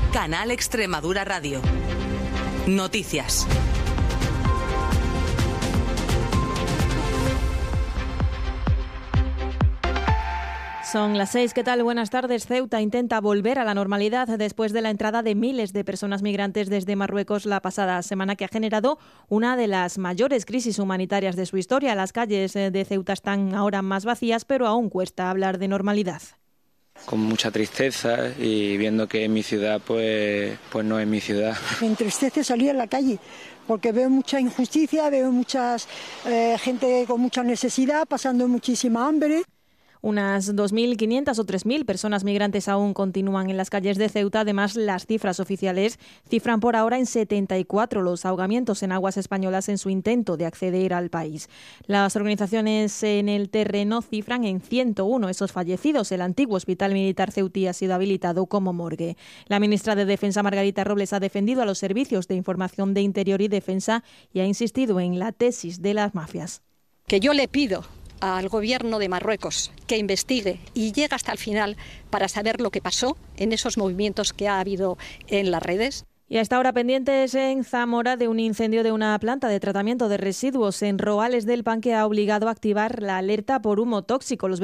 Canal Extremadura Radio. Noticias. Son las 6, ¿qué tal? Buenas tardes. Ceuta intenta volver a la normalidad después de la entrada de miles de personas migrantes desde Marruecos la pasada semana, que ha generado una de las mayores crisis humanitarias de su historia. Las calles de Ceuta están ahora más vacías, pero aún cuesta hablar de normalidad. Con mucha tristeza y viendo que en mi ciudad pues no es mi ciudad. Me entristece salir a la calle porque veo mucha injusticia, veo mucha gente con mucha necesidad, pasando muchísima hambre. Unas 2.500 o 3.000 personas migrantes aún continúan en las calles de Ceuta. Además, las cifras oficiales cifran por ahora en 74 los ahogamientos en aguas españolas en su intento de acceder al país. Las organizaciones en el terreno cifran en 101 esos fallecidos. El antiguo hospital militar ceutí ha sido habilitado como morgue. La ministra de Defensa, Margarita Robles, ha defendido a los servicios de información de Interior y Defensa y ha insistido en la tesis de las mafias. Que yo le pido al gobierno de Marruecos que investigue y llegue hasta el final para saber lo que pasó en esos movimientos que ha habido en las redes. Y a esta hora pendientes en Zamora de un incendio de una planta de tratamiento de residuos en Roales del Pan que ha obligado a activar la alerta por humo tóxico. Los